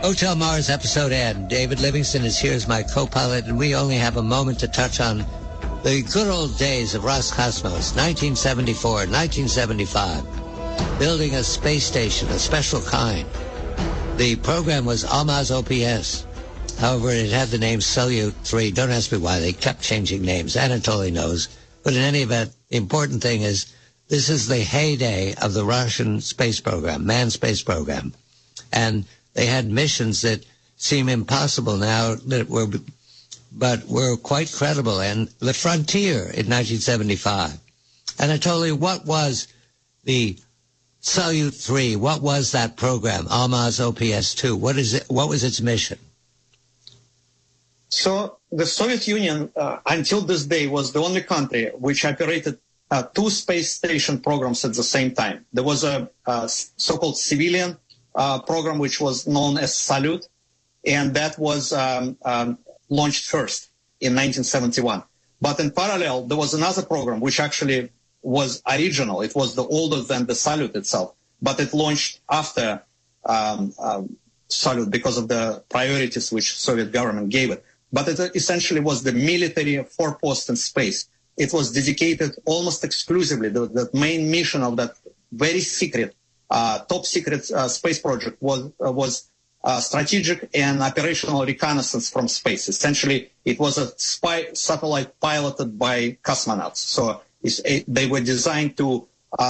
Hotel Mars episode N. David Livingston is here as my co-pilot, and we only have a moment to touch on the good old days of Roscosmos, 1974, 1975, building a space station, a special kind. The program was Almaz OPS. However, it had the name Salyut 3. Don't ask me why. They kept changing names. Anatoly knows. But in any event, the important thing is this is the heyday of the Russian space program, manned space program. And they had missions that seem impossible now but were quite credible. And the Frontier in 1975. Anatoly, what was the Salyut 3? What was that program, Almaz OPS 2? What was its mission? So the Soviet Union, until this day, was the only country which operated two space station programs at the same time. There was a so-called civilian program which was known as Salyut, and that was launched first in 1971. But in parallel, there was another program which actually was original. It was older than the Salyut itself, but it launched after Salyut because of the priorities which Soviet government gave it. But it essentially was the military forepost in space. It was dedicated almost exclusively. The main mission of that very secret, top secret space project was strategic and operational reconnaissance from space. Essentially, it was a spy satellite piloted by cosmonauts. So they were designed to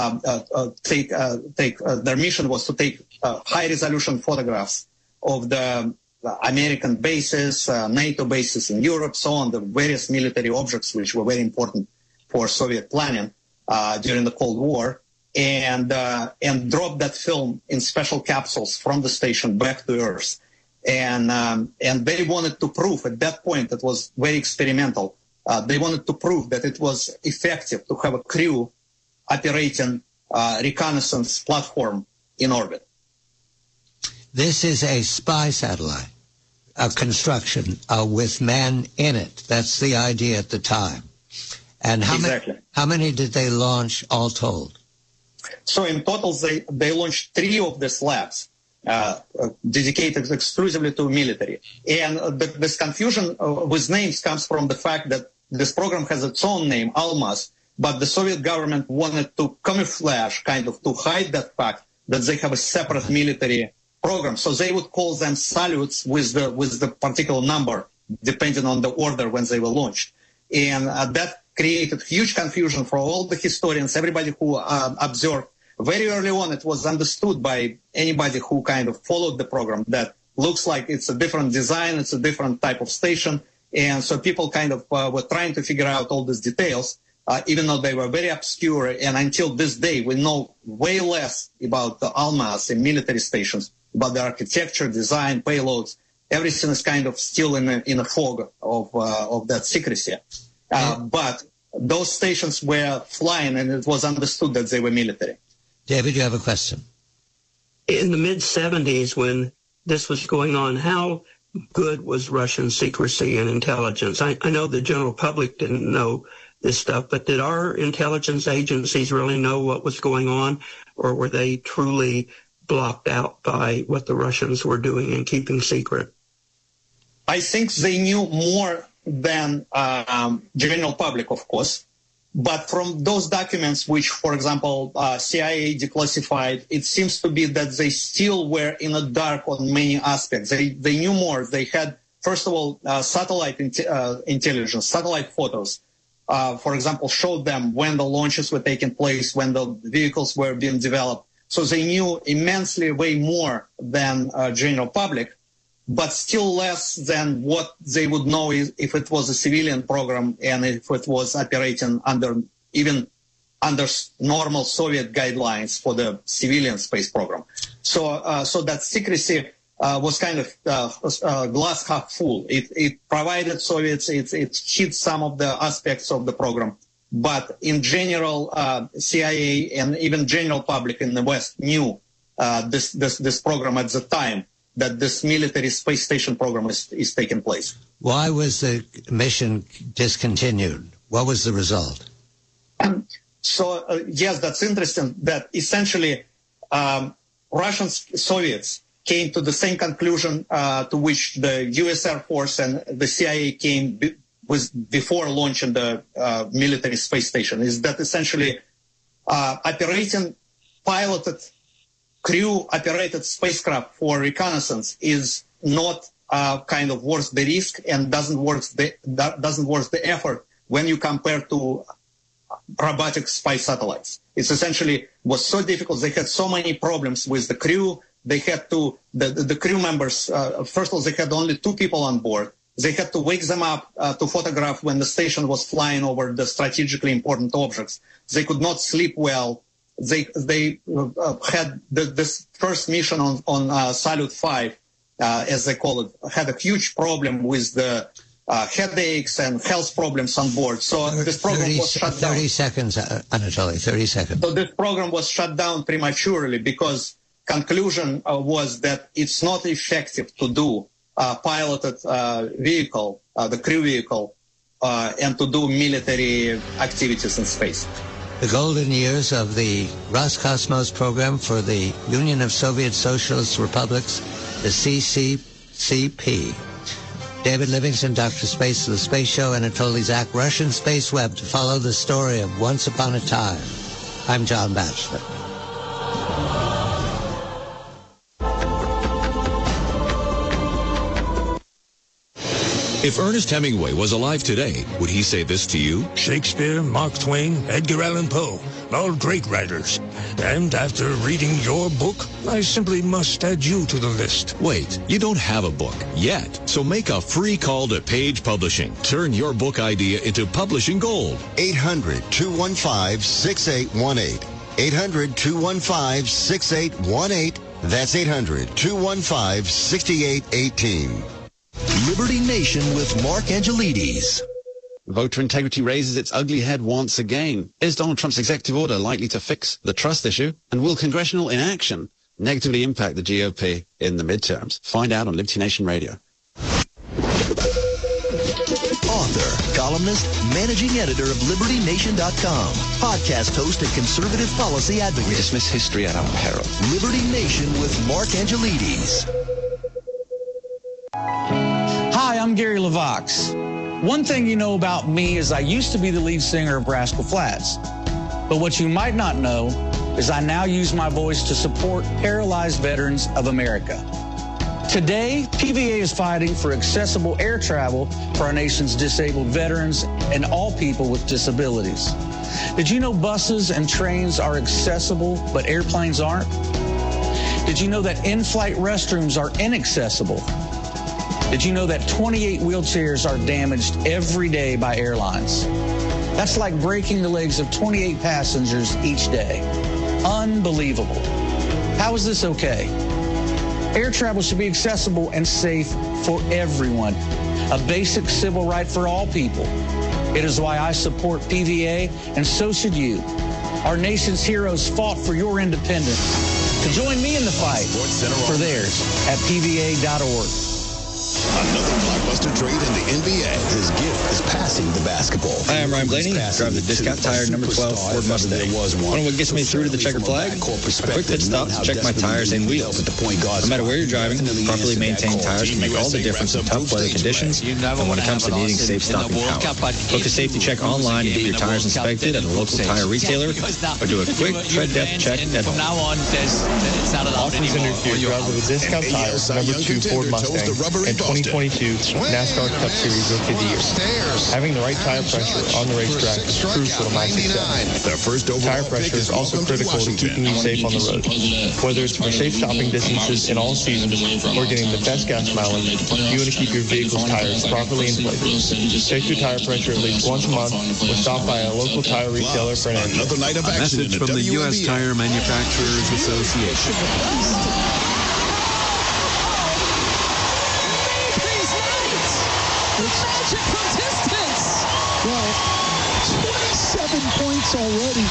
their mission was to take high-resolution photographs of the American bases, NATO bases in Europe, so on, the various military objects which were very important for Soviet planning during the Cold War, and drop that film in special capsules from the station back to Earth. And they wanted to prove, at that point, it was very experimental, they wanted to prove that it was effective to have a crew operating reconnaissance platform in orbit. This is a spy satellite, a construction with man in it. That's the idea at the time. And how many did they launch all told? So in total, they launched 3 of these labs dedicated exclusively to military. And this confusion with names comes from the fact that this program has its own name, Almaz, but the Soviet government wanted to camouflage, kind of to hide that fact that they have a separate military program. So they would call them Salyuts with the particular number, depending on the order when they were launched. And that created huge confusion for all the historians, everybody who observed. Very early on, it was understood by anybody who kind of followed the program that looks like it's a different design, it's a different type of station. And so people kind of were trying to figure out all these details, even though they were very obscure. And until this day, we know way less about the Almaz and military stations, about the architecture, design, payloads. Everything is kind of still in a fog of that secrecy. But those stations were flying, and it was understood that they were military. David, you have a question. In the mid-'70s, when this was going on, how good was Russian secrecy and intelligence? I know the general public didn't know this stuff, but did our intelligence agencies really know what was going on, or were they truly blocked out by what the Russians were doing and keeping secret? I think they knew more than general public, of course. But from those documents, which, for example, CIA declassified, it seems to be that they still were in the dark on many aspects. They knew more. They had, first of all, satellite intelligence, satellite photos, for example, showed them when the launches were taking place, when the vehicles were being developed. So they knew immensely way more than general public, but still less than what they would know if it was a civilian program and if it was operating under normal Soviet guidelines for the civilian space program. So that secrecy was kind of glass half full. It provided Soviets, it hid some of the aspects of the program. But in general, CIA and even general public in the West knew this program at the time, that this military space station program is taking place. Why was the mission discontinued? What was the result? Yes, that's interesting. That essentially Russian Soviets came to the same conclusion to which the U.S. Air Force and the CIA came before launching the military space station, is that essentially operating piloted, crew-operated spacecraft for reconnaissance is not kind of worth the risk and doesn't worth the effort when you compare to robotic spy satellites. It's essentially was so difficult. They had so many problems with the crew. They had to, the crew members, first of all, they had only 2 people on board. They had to wake them up to photograph when the station was flying over the strategically important objects. They could not sleep well. They had this first mission on Salyut 5, as they call it, had a huge problem with the headaches and health problems on board. So this program was shut down. 30 seconds, Anatoly, 30 seconds. So this program was shut down prematurely because conclusion was that it's not effective to do piloted vehicle, the crew vehicle, and to do military activities in space. The golden years of the Roscosmos program for the Union of Soviet Socialist Republics, the CCCP. David Livingston, Dr. Space of the Space Show, Anatoly Zak, Russian Space Web, to follow the story of Once Upon a Time. I'm John Batchelor. If Ernest Hemingway was alive today, would he say this to you? Shakespeare, Mark Twain, Edgar Allan Poe, all great writers. And after reading your book, I simply must add you to the list. Wait, you don't have a book yet. So make a free call to Page Publishing. Turn your book idea into publishing gold. 800-215-6818. 800-215-6818. That's 800-215-6818. Liberty Nation with Mark Angelides. Voter integrity raises its ugly head once again. Is Donald Trump's executive order likely to fix the trust issue? And will congressional inaction negatively impact the GOP in the midterms? Find out on Liberty Nation Radio. Author, columnist, managing editor of LibertyNation.com, podcast host and conservative policy advocate. We dismiss history at our peril. Liberty Nation with Mark Angelides. Hi, I'm Gary LaVox. One thing you know about me is I used to be the lead singer of Rascal Flatts. But what you might not know is I now use my voice to support paralyzed veterans of America. Today, PVA is fighting for accessible air travel for our nation's disabled veterans and all people with disabilities. Did you know buses and trains are accessible, but airplanes aren't? Did you know that in-flight restrooms are inaccessible? Did you know that 28 wheelchairs are damaged every day by airlines? That's like breaking the legs of 28 passengers each day. Unbelievable. How is this okay? Air travel should be accessible and safe for everyone, a basic civil right for all people. It is why I support PVA, and so should you. Our nation's heroes fought for your independence. To join me in the fight for theirs at PVA.org. Another blockbuster trade in the NBA. His gift is passing the basketball. Hi, I'm Ryan Blaney. Drive the discount tire number 12 Ford Mustang. Want to know what gets me through to the checkered flag? A quick pit stop to check my tires and wheels. No matter where you're driving, properly maintained tires can make all the difference in tough weather conditions and when it comes to needing safe stopping power. Book a safety check online to get your tires inspected at a local tire retailer or do a quick tread depth check at home. Offers introduced drive with a discount tires number 2 Ford Mustang and 2022 NASCAR Cup Series Rookie of the Year. Having the right tire pressure on the racetrack is crucial to my success. Tire pressure is also critical to keeping you safe on the road. Whether it's for safe stopping distances in all seasons or getting the best gas mileage, you want to keep your vehicle's tires properly inflated. Check your tire pressure at least once a month or stop by a local tire retailer for an answer. A message from the U.S. Tire Manufacturers Association. Magic from distance. Well, 27 points already.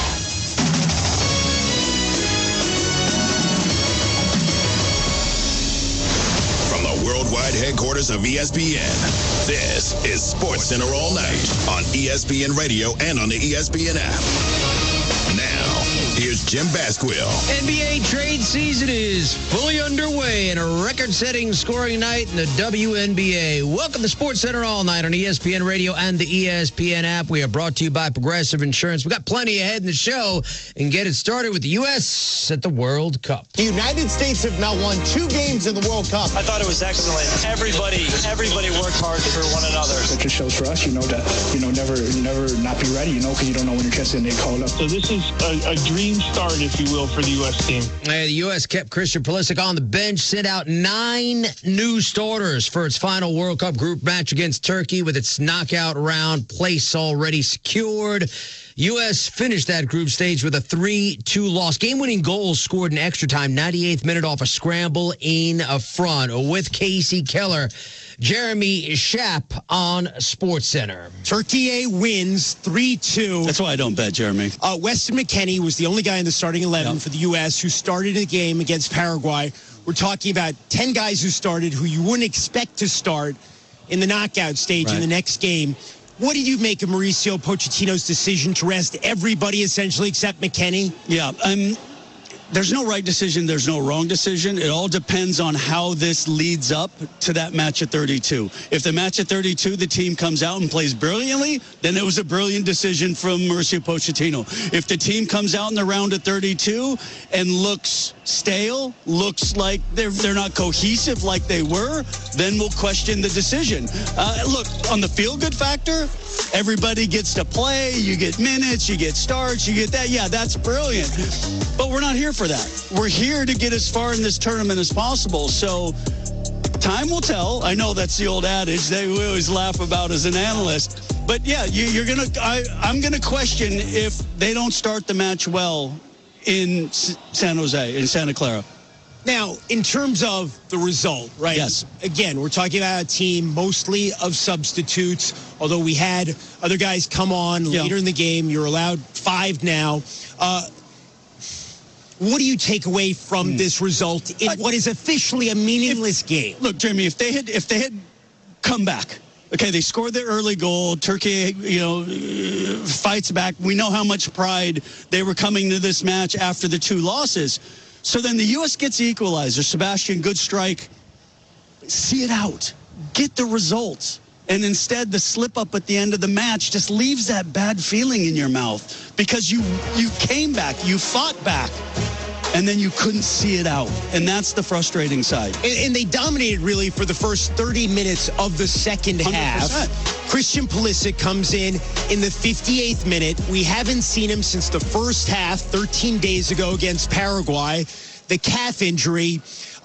From the worldwide headquarters of ESPN, this is Sports Center All Night on ESPN Radio and on the ESPN app. Now, here's Jim Basquill. NBA trade season is fully underway and a record-setting scoring night in the WNBA. Welcome to SportsCenter All Night on ESPN Radio and the ESPN app. We are brought to you by Progressive Insurance. We've got plenty ahead in the show and get it started with the U.S. at the World Cup. The United States have now won 2 games in the World Cup. I thought it was excellent. Everybody worked hard for one another. It just shows for us, never not be ready, because you don't know when your chance is going to get called up. So this is a dream start, if you will, for the U.S. team. The U.S. kept Christian Pulisic on the bench, sent out 9 new starters for its final World Cup group match against Turkey with its knockout round place already secured. U.S. finished that group stage with a 3-2 loss. Game-winning goals scored in extra time, 98th minute off a scramble in front. With Casey Keller, Jeremy Schaap on SportsCenter. Turkey wins 3-2. That's why I don't bet, Jeremy. Weston McKennie was the only guy in the starting 11 for the U.S. who started a game against Paraguay. We're talking about 10 guys who started who you wouldn't expect to start in the knockout stage in the next game. What do you make of Mauricio Pochettino's decision to rest everybody essentially except McKennie? Yeah, there's no right decision. There's no wrong decision. It all depends on how this leads up to that match at 32. If the match at 32, the team comes out and plays brilliantly, then it was a brilliant decision from Mauricio Pochettino. If the team comes out in the round at 32 and looks stale, looks like they're not cohesive like they were, then we'll question the decision. Look, on the feel-good factor, everybody gets to play. You get minutes, you get starts, you get that. Yeah, that's brilliant. But we're not here for that. We're here to get as far in this tournament as possible. So time will tell. I know that's the old adage that we always laugh about as an analyst. But yeah, I'm gonna question if they don't start the match well in San Jose, in Santa Clara. Now, in terms of the result, right? Yes. Again, we're talking about a team mostly of substitutes, although we had other guys come on later in the game. You're allowed 5 now. What do you take away from this result in what is officially a meaningless game? Look, Jeremy, if they had come back, okay, they scored their early goal. Turkey, fights back. We know how much pride they were coming to this match after the 2 losses. So then the U.S. gets the equalizer. Sebastian, good strike. See it out. Get the results. And instead, the slip-up at the end of the match just leaves that bad feeling in your mouth because you came back, you fought back, and then you couldn't see it out. And that's the frustrating side. And they dominated, really, for the first 30 minutes of the second 100%. half. Christian Pulisic comes in the 58th minute. We haven't seen him since the first half, 13 days ago against Paraguay. The calf injury.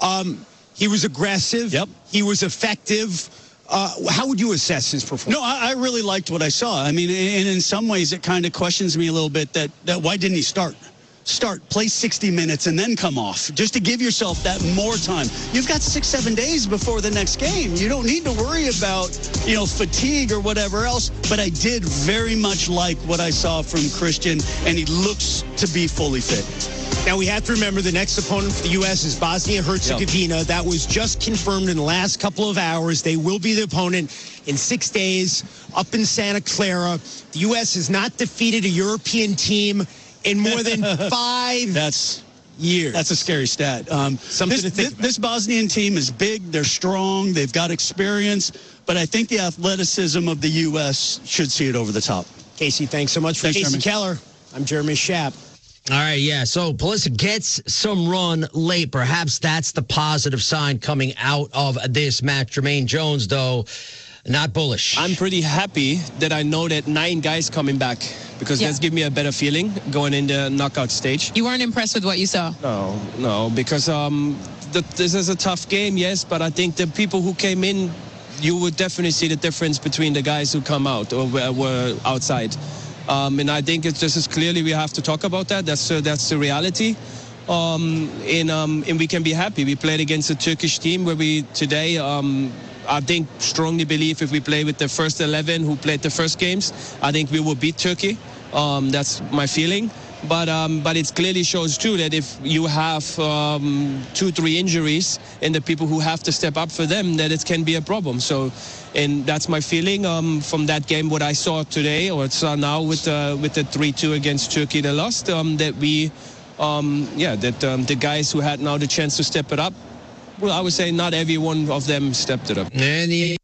He was aggressive. Yep. He was effective. How would you assess his performance? No, I really liked what I saw. I mean, and in some ways, it kind of questions me a little bit that why didn't he start? Play 60 minutes, and then come off, just to give yourself that more time. You've got 6-7 days before the next game. You don't need to worry about, fatigue or whatever else. But I did very much like what I saw from Christian, and he looks to be fully fit. Now, we have to remember the next opponent for the U.S. is Bosnia-Herzegovina. Yep. That was just confirmed in the last couple of hours. They will be the opponent in 6 days up in Santa Clara. The U.S. has not defeated a European team in more than 5 years. That's a scary stat. Something to think about. This Bosnian team is big. They're strong. They've got experience. But I think the athleticism of the U.S. should see it over the top. Casey, thanks so much. Thanks, Casey Jeremy. Keller, I'm Jeremy Schaap. All right, yeah. So Pulisic gets some run late. Perhaps that's the positive sign coming out of this match. Jermaine Jones, though, not bullish. I'm pretty happy that I know that 9 guys coming back because that's given me a better feeling going in the knockout stage. You weren't impressed with what you saw? No, because this is a tough game, yes, but I think the people who came in, you would definitely see the difference between the guys who come out or were outside. And I think it's just as clearly we have to talk about that. That's the reality. And we can be happy. We played against a Turkish team where we today, I think, strongly believe if we play with the first 11 who played the first games, I think we will beat Turkey. That's my feeling. But it clearly shows, too, that if you have 2-3 injuries and the people who have to step up for them, that it can be a problem. So, and that's my feeling from that game, what I saw today or saw now with the 3-2 against Turkey, they lost, that we the guys who had now the chance to step it up, well, I would say not every one of them stepped it up. And the